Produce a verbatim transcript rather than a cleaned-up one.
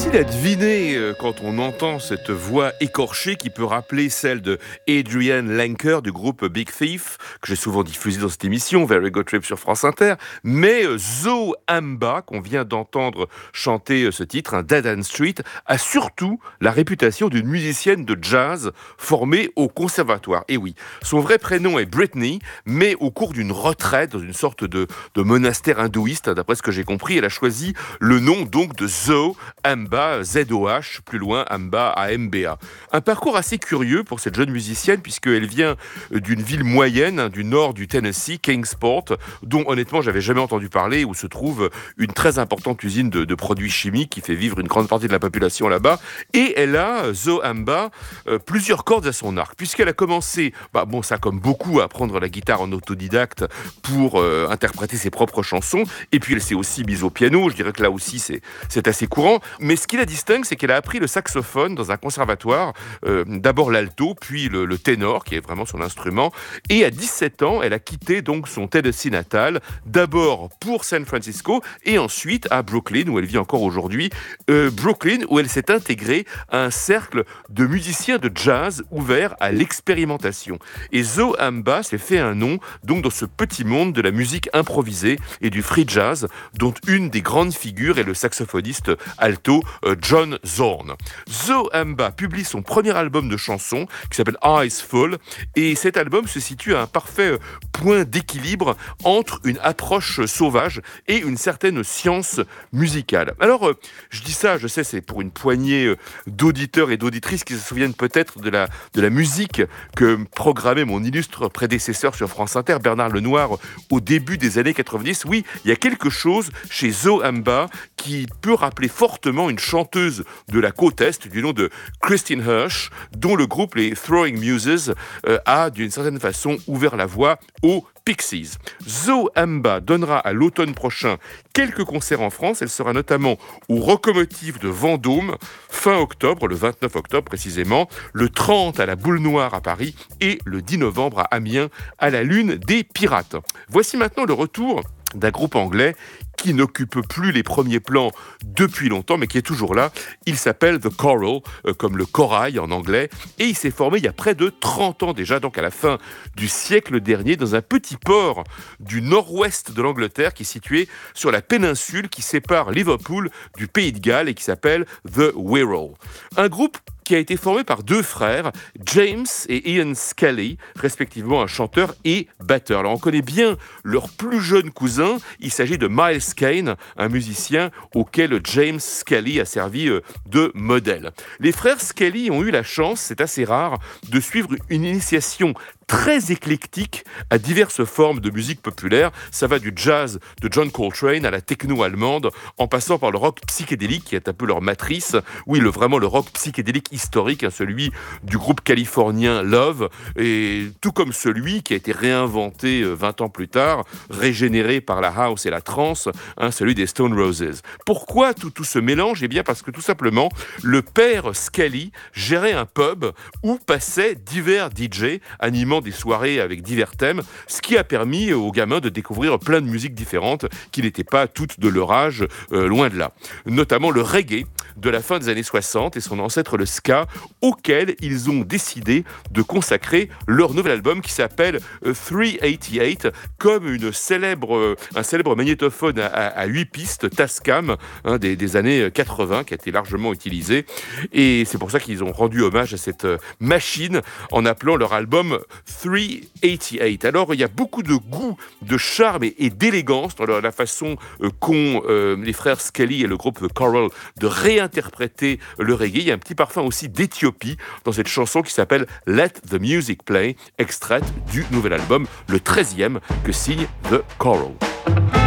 Facile à deviner euh, quand on entend cette voix écorchée qui peut rappeler celle de Adrian Lenker du groupe Big Thief, que j'ai souvent diffusé dans cette émission, Very Good Trip sur France Inter. Mais euh, Zo Amba, qu'on vient d'entendre chanter euh, ce titre, un Dead End Street, a surtout la réputation d'une musicienne de jazz formée au conservatoire. Et oui, son vrai prénom est Britney, mais au cours d'une retraite dans une sorte de, de monastère hindouiste, d'après ce que j'ai compris, elle a choisi le nom donc de Zo Amba, Z O H, plus loin Amba, A M B A. Un parcours assez curieux pour cette jeune musicienne, puisqu'elle vient d'une ville moyenne, hein, du nord du Tennessee, Kingsport, dont honnêtement j'avais jamais entendu parler, où se trouve une très importante usine de, de produits chimiques qui fait vivre une grande partie de la population là-bas. Et elle a, Zo Amba, euh, plusieurs cordes à son arc, puisqu'elle a commencé, bah, bon ça comme beaucoup, à apprendre la guitare en autodidacte pour euh, interpréter ses propres chansons, et puis elle s'est aussi mise au piano, je dirais que là aussi c'est, c'est assez courant. Mais ce qui la distingue, c'est qu'elle a appris le saxophone dans un conservatoire, euh, d'abord l'alto, puis le, le ténor, qui est vraiment son instrument. Et à dix-sept ans, elle a quitté donc son Tennessee natal, d'abord pour San Francisco, et ensuite à Brooklyn, où elle vit encore aujourd'hui. Euh, Brooklyn, où elle s'est intégrée à un cercle de musiciens de jazz ouvert à l'expérimentation. Et Zo Amba s'est fait un nom donc dans ce petit monde de la musique improvisée et du free jazz, dont une des grandes figures est le saxophoniste alto euh, John Zorn. Zo Amba publie son premier album de chansons qui s'appelle Eyes Full, et cet album se situe à un parfait point d'équilibre entre une approche sauvage et une certaine science musicale. Alors, euh, je dis ça, je sais, c'est pour une poignée euh, d'auditeurs et d'auditrices qui se souviennent peut-être de la, de la musique que programmait mon illustre prédécesseur sur France Inter, Bernard Lenoir, au début des années quatre-vingt-dix. Oui, il y a quelque chose chez Zo Amba qui peut rappeler fortement une chanteuse de la côte Est du nom de Christine Hirsch, dont le groupe les Throwing Muses euh, a d'une certaine façon ouvert la voie aux Pixies. Zo Amba donnera à l'automne prochain quelques concerts en France. Elle sera notamment au Rocomotive de Vendôme, fin octobre, le vingt-neuf octobre précisément, le trente à la Boule Noire à Paris et le dix novembre à Amiens à la Lune des Pirates. Voici maintenant le retour d'un groupe anglais qui n'occupe plus les premiers plans depuis longtemps, mais qui est toujours là. Il s'appelle The Coral, euh, comme le corail en anglais, et il s'est formé il y a près de trente ans déjà, donc à la fin du siècle dernier, dans un petit port du nord-ouest de l'Angleterre, qui est situé sur la péninsule qui sépare Liverpool du Pays de Galles et qui s'appelle The Wirral. Un groupe qui a été formé par deux frères, James et Ian Scully, respectivement un chanteur et batteur. Alors on connaît bien leur plus jeune cousin, il s'agit de Miles Kane, un musicien auquel James Scully a servi de modèle. Les frères Scully ont eu la chance, c'est assez rare, de suivre une initiation très éclectique à diverses formes de musique populaire. Ça va du jazz de John Coltrane à la techno allemande, en passant par le rock psychédélique qui est un peu leur matrice. Oui, le, vraiment le rock psychédélique historique, hein, celui du groupe californien Love, et tout comme celui qui a été réinventé vingt ans plus tard, régénéré par la house et la trance, hein, celui des Stone Roses. Pourquoi tout, tout ce mélange ? Eh bien parce que tout simplement, le père Scully gérait un pub où passaient divers D J animant des soirées avec divers thèmes, ce qui a permis aux gamins de découvrir plein de musiques différentes qui n'étaient pas toutes de leur âge, euh, loin de là. Notamment le reggae de la fin des années soixante et son ancêtre le ska, auquel ils ont décidé de consacrer leur nouvel album qui s'appelle trois cent quatre-vingt-dix-huit, comme une célèbre, euh, un célèbre magnétophone à, à, à huit pistes, Tascam, hein, des, des années quatre-vingts, qui a été largement utilisé. Et c'est pour ça qu'ils ont rendu hommage à cette euh, machine en appelant leur album trois cent quatre-vingt-dix-huit. Alors, il y a beaucoup de goût, de charme et, et d'élégance dans la, la façon euh, qu'ont euh, les frères Scully et le groupe The Coral de réinterpréter le reggae. Il y a un petit parfum aussi d'Éthiopie dans cette chanson qui s'appelle Let the Music Play, extraite du nouvel album, le treizième que signe The Coral.